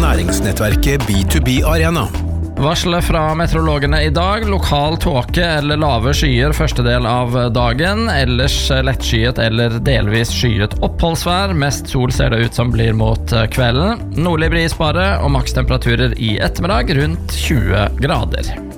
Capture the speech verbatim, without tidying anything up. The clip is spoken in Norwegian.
næringsnettverket B to B Arena. Varslet fra meteorologene i dag, lokal tåke eller lave skyer første del av dagen, ellers lettskyet eller delvis skyet oppholdsvær, mest sol ser det ut som blir mot kvelden, nordlig bris bare og makstemperaturer i ettermiddag rundt tjue grader.